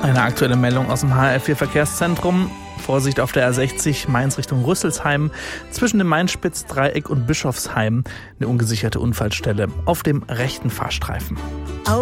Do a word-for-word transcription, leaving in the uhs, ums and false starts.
Eine aktuelle Meldung aus dem H R vier Verkehrszentrum. Vorsicht auf der A sechzig Mainz Richtung Rüsselsheim. Zwischen dem Main-Spitz-Dreieck und Bischofsheim eine ungesicherte Unfallstelle auf dem rechten Fahrstreifen.